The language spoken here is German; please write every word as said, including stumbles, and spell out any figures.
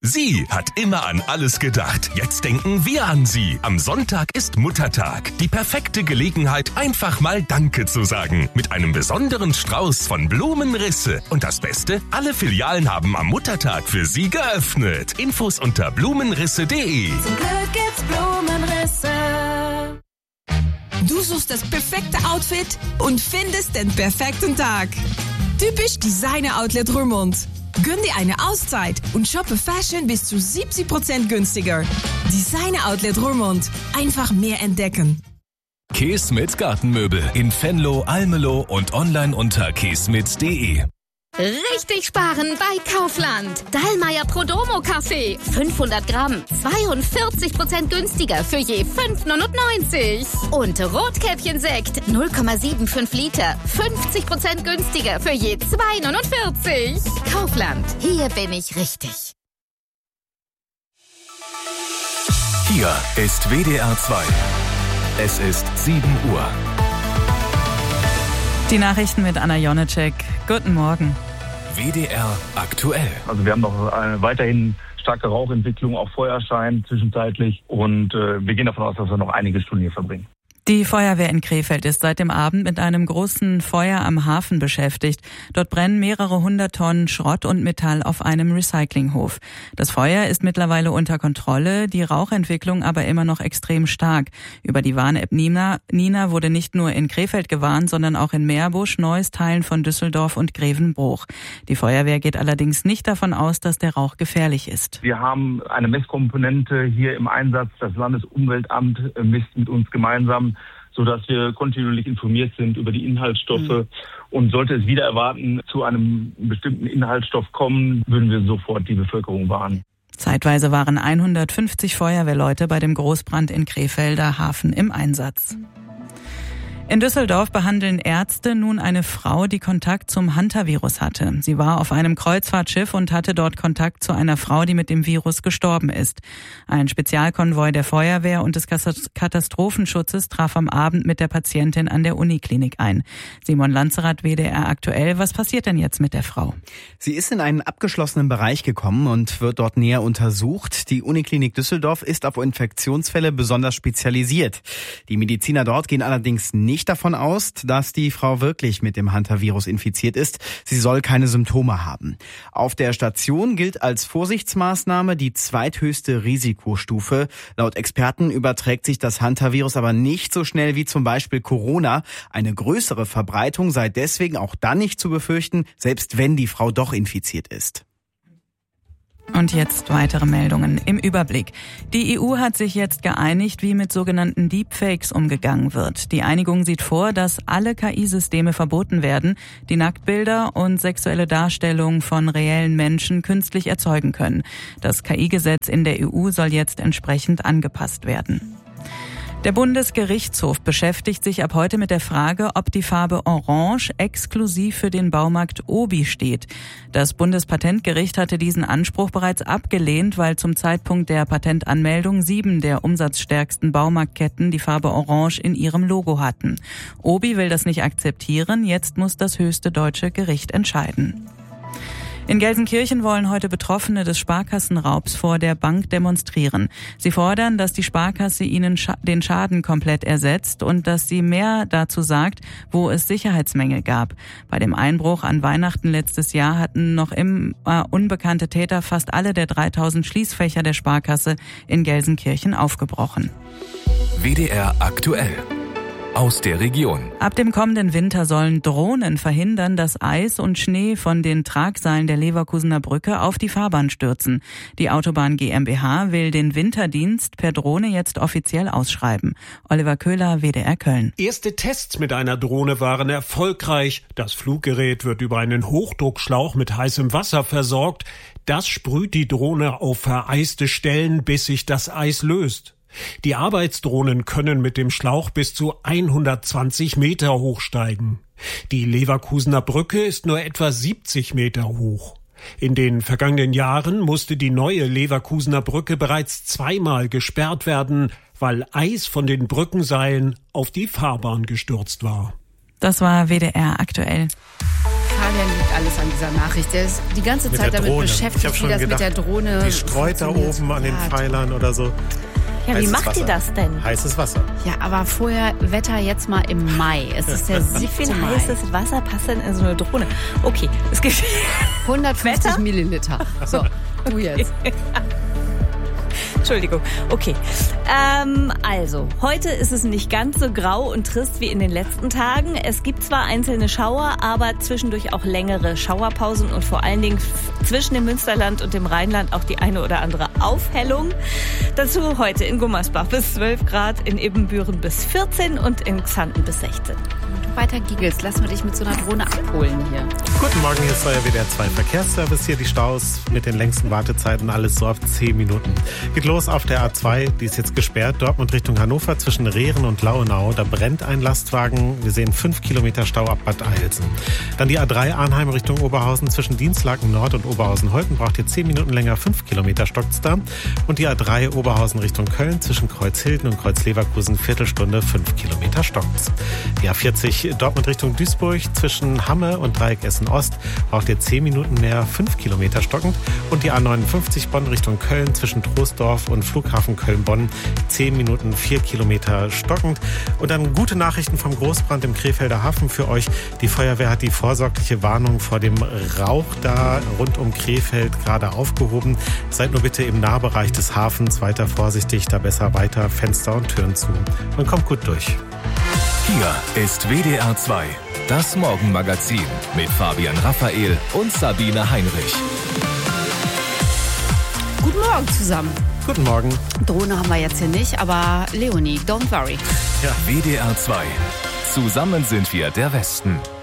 Sie hat immer an alles gedacht. Jetzt denken wir an Sie. Am Sonntag ist Muttertag. Die perfekte Gelegenheit, einfach mal Danke zu sagen. Mit einem besonderen Strauß von Blumenrisse. Und das Beste, alle Filialen haben am Muttertag für Sie geöffnet. Infos unter blumenrisse punkt de. Zum Glück gibt's Blumenrisse. Du suchst das perfekte Outfit und findest den perfekten Tag. Typisch Designer Outlet Roermond. Gönn dir eine Auszeit und shoppe Fashion bis zu siebzig Prozent günstiger. Designer Outlet Roermond. Einfach mehr entdecken. Keesmit Gartenmöbel in Venlo, Almelo und online unter keesmit punkt de. Richtig sparen bei Kaufland. Dallmayr Prodomo Kaffee. fünfhundert Gramm. zweiundvierzig Prozent günstiger für je fünf neunundneunzig. Und Rotkäppchensekt. null Komma fünfundsiebzig Liter. fünfzig Prozent günstiger für je zwei neunundvierzig. Kaufland. Hier bin ich richtig. Hier ist W D R zwei. Es ist sieben Uhr. Die Nachrichten mit Anna Jonecek. Guten Morgen. W D R aktuell. Also wir haben noch eine weiterhin starke Rauchentwicklung, auch Feuerschein zwischenzeitlich. Und äh, wir gehen davon aus, dass wir noch einige Stunden hier verbringen. Die Feuerwehr in Krefeld ist seit dem Abend mit einem großen Feuer am Hafen beschäftigt. Dort brennen mehrere hundert Tonnen Schrott und Metall auf einem Recyclinghof. Das Feuer ist mittlerweile unter Kontrolle, die Rauchentwicklung aber immer noch extrem stark. Über die Warn-App Nina, Nina wurde nicht nur in Krefeld gewarnt, sondern auch in Meerbusch, Neuss, Teilen von Düsseldorf und Grevenbruch. Die Feuerwehr geht allerdings nicht davon aus, dass der Rauch gefährlich ist. Wir haben eine Messkomponente hier im Einsatz. Das Landesumweltamt misst mit uns gemeinsam, sodass wir kontinuierlich informiert sind über die Inhaltsstoffe. Mhm. Und sollte es wieder erwarten, zu einem bestimmten Inhaltsstoff kommen, würden wir sofort die Bevölkerung warnen. Zeitweise waren hundertfünfzig Feuerwehrleute bei dem Großbrand in Krefelder Hafen im Einsatz. In Düsseldorf behandeln Ärzte nun eine Frau, die Kontakt zum Hantavirus hatte. Sie war auf einem Kreuzfahrtschiff und hatte dort Kontakt zu einer Frau, die mit dem Virus gestorben ist. Ein Spezialkonvoi der Feuerwehr und des Katastrophenschutzes traf am Abend mit der Patientin an der Uniklinik ein. Simon Lanzerath, W D R aktuell. Was passiert denn jetzt mit der Frau? Sie ist in einen abgeschlossenen Bereich gekommen und wird dort näher untersucht. Die Uniklinik Düsseldorf ist auf Infektionsfälle besonders spezialisiert. Die Mediziner dort gehen allerdings nicht davon aus, dass die Frau wirklich mit dem Hantavirus infiziert ist. Sie soll keine Symptome haben. Auf der Station gilt als Vorsichtsmaßnahme die zweithöchste Risikostufe. Laut Experten überträgt sich das Hantavirus aber nicht so schnell wie zum Beispiel Corona. Eine größere Verbreitung sei deswegen auch dann nicht zu befürchten, selbst wenn die Frau doch infiziert ist. Und jetzt weitere Meldungen im Überblick. Die E U hat sich jetzt geeinigt, wie mit sogenannten Deepfakes umgegangen wird. Die Einigung sieht vor, dass alle K I-Systeme verboten werden, die Nacktbilder und sexuelle Darstellungen von reellen Menschen künstlich erzeugen können. Das K I-Gesetz in der E U soll jetzt entsprechend angepasst werden. Der Bundesgerichtshof beschäftigt sich ab heute mit der Frage, ob die Farbe Orange exklusiv für den Baumarkt Obi steht. Das Bundespatentgericht hatte diesen Anspruch bereits abgelehnt, weil zum Zeitpunkt der Patentanmeldung sieben der umsatzstärksten Baumarktketten die Farbe Orange in ihrem Logo hatten. Obi will das nicht akzeptieren, jetzt muss das höchste deutsche Gericht entscheiden. In Gelsenkirchen wollen heute Betroffene des Sparkassenraubs vor der Bank demonstrieren. Sie fordern, dass die Sparkasse ihnen scha- den Schaden komplett ersetzt und dass sie mehr dazu sagt, wo es Sicherheitsmängel gab. Bei dem Einbruch an Weihnachten letztes Jahr hatten noch immer unbekannte Täter fast alle der dreitausend Schließfächer der Sparkasse in Gelsenkirchen aufgebrochen. W D R aktuell. Aus der Region. Ab dem kommenden Winter sollen Drohnen verhindern, dass Eis und Schnee von den Tragseilen der Leverkusener Brücke auf die Fahrbahn stürzen. Die Autobahn GmbH will den Winterdienst per Drohne jetzt offiziell ausschreiben. Oliver Köhler, W D R Köln. Erste Tests mit einer Drohne waren erfolgreich. Das Fluggerät wird über einen Hochdruckschlauch mit heißem Wasser versorgt. Das sprüht die Drohne auf vereiste Stellen, bis sich das Eis löst. Die Arbeitsdrohnen können mit dem Schlauch bis zu hundertzwanzig Meter hochsteigen. Die Leverkusener Brücke ist nur etwa siebzig Meter hoch. In den vergangenen Jahren musste die neue Leverkusener Brücke bereits zweimal gesperrt werden, weil Eis von den Brückenseilen auf die Fahrbahn gestürzt war. Das war W D R aktuell. Fabian liegt alles an dieser Nachricht. Der ist die ganze Mit Zeit der damit Drohne. beschäftigt, wie das gedacht, mit der Drohne die streut da oben an den Pfeilern oder so. Ja, wie Heißes macht Wasser. ihr das denn? Heißes Wasser. Ja, aber vorher Wetter jetzt mal im Mai. Es ist der Wie viel siebte Mai. heißes Wasser passt denn in so eine Drohne? Okay, es gibt hundertfünfzig Wetter? Milliliter. So, du jetzt. Entschuldigung. Okay. Ähm, also, heute ist es nicht ganz so grau und trist wie in den letzten Tagen. Es gibt zwar einzelne Schauer, aber zwischendurch auch längere Schauerpausen und vor allen Dingen zwischen dem Münsterland und dem Rheinland auch die eine oder andere Aufhellung. Dazu heute in Gummersbach bis zwölf Grad, in Ibbenbüren bis vierzehn und in Xanten bis sechzehn. Weiter giggelst, lass mal dich mit so einer Drohne abholen hier. Guten Morgen, hier ist euer W D R zwei Verkehrsservice. Hier die Staus mit den längsten Wartezeiten, alles so auf zehn Minuten. Geht los auf der A zwei, die ist jetzt gesperrt, Dortmund Richtung Hannover zwischen Rehren und Lauenau. Da brennt ein Lastwagen, wir sehen fünf Kilometer Stau ab Bad Eilsen. Dann die A drei Arnheim Richtung Oberhausen zwischen Dienstlaken Nord und Oberhausen-Holten, braucht ihr zehn Minuten länger, fünf Kilometer stockt's da. Und die A drei Oberhausen Richtung Köln zwischen Kreuzhilden und Kreuzleverkusen, Viertelstunde, fünf Kilometer stockt's. Die A vierzig Dortmund Richtung Duisburg zwischen Hamme und Dreieck Essen Ost braucht ihr zehn Minuten mehr, fünf Kilometer stockend. Und die A neunundfünfzig Bonn Richtung Köln zwischen Troisdorf und Flughafen Köln-Bonn zehn Minuten, vier Kilometer stockend. Und dann gute Nachrichten vom Großbrand im Krefelder Hafen für euch. Die Feuerwehr hat die vorsorgliche Warnung vor dem Rauch da rund um Krefeld gerade aufgehoben. Seid nur bitte im Nahbereich des Hafens weiter vorsichtig, da besser weiter Fenster und Türen zu. Und kommt gut durch. Hier ist W D R zwei, das Morgenmagazin mit Fabian Raphael und Sabine Heinrich. Guten Morgen zusammen. Guten Morgen. Drohne haben wir jetzt hier nicht, aber Leonie, don't worry. Ja. W D R zwei, zusammen sind wir der Westen.